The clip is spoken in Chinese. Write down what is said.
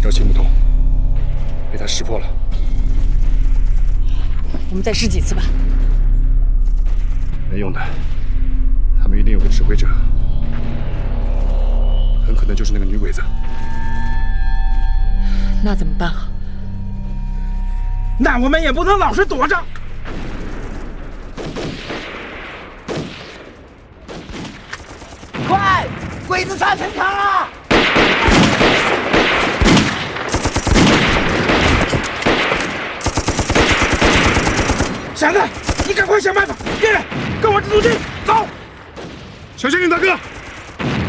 招行不通，被他识破了。 我们再试几次吧。 没用的，他们一定有个指挥者，很可能就是那个女鬼子。 那怎么办啊？ 那我们也不能老是躲着。 快，鬼子上城墙了！ 傻子，你赶快想办法！别人，跟我这组军走。 小幸运大哥。